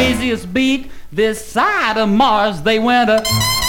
craziest beat this side of Mars. They went